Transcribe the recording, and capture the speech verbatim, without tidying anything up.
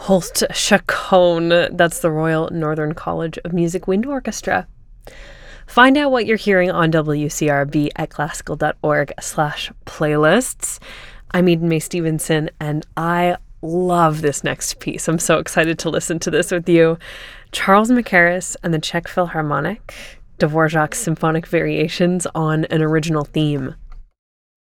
Holst Chacon. That's the Royal Northern College of Music Wind Orchestra. Find out what you're hearing on W C R B at classical.org slash playlists. I'm Eden May Stevenson, and I love this next piece. I'm so excited to listen to this with you. Charles Mackerras and the Czech Philharmonic, Dvorak's Symphonic Variations on an Original Theme.